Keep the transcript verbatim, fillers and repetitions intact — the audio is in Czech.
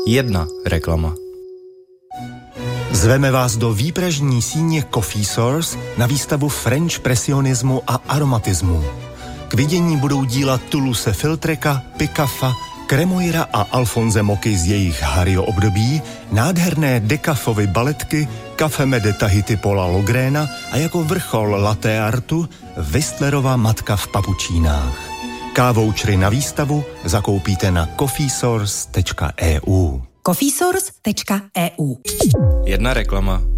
Jedna reklama. Zveme vás do výpražní síně Coffee Source na výstavu French presionismu a aromatismu. K vidění budou díla Toulouse-Lautreka, Picaffa, Cremoira a Alphonse Moky z jejich Harryho období, nádherné Decafovy baletky, Café de Tahiti Paula Logréna a jako vrchol latte artu Whistlerova matka v papučínách. K-vouchery na výstavu zakoupíte na coffee source tečka e u. coffee source tečka e u. Jedna reklama.